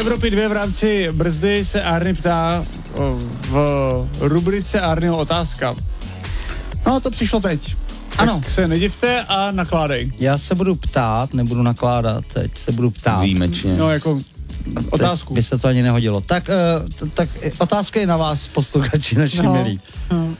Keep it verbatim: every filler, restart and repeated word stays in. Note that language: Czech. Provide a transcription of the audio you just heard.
Evropy dva v rámci brzdy se Arny ptá o, v rubrice Arnyho otázka. No to přišlo teď. Ano. Tak se nedivte a nakládej. Já se budu ptát, nebudu nakládat, teď se budu ptát. Výjimečně. No jako otázku. Teď by se to ani nehodilo. Tak, uh, t- tak otázka je na vás, posluchači naši No. milí.